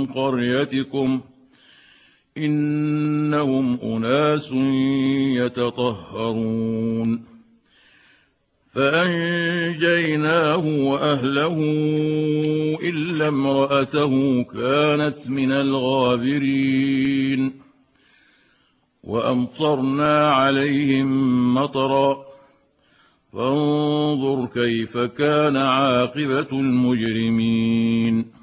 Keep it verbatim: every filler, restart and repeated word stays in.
قريتكم إنهم أناس يتطهرون فأنجيناه وأهله إلا امرأته كانت من الغابرين وأمطرنا عليهم مطرا فانظر كيف كان عاقبة المجرمين